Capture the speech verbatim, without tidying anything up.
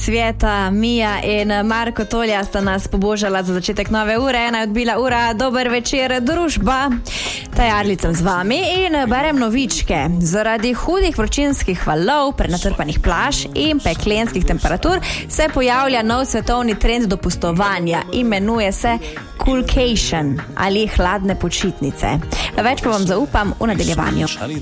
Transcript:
Sveta, Mija in Marko Tolja sta nas pobožala za začetek nove ure. Ena je odbila ura, dober večer, družba. Tajarlicam z vami in berem novičke. Zaradi hudih vročinskih valov, prenatrpanih plaž in peklenskih temperatur se pojavlja nov svetovni trend dopustovanja. Imenuje se coolcation ali hladne počitnice. Več pa vam zaupam v nadaljevanju.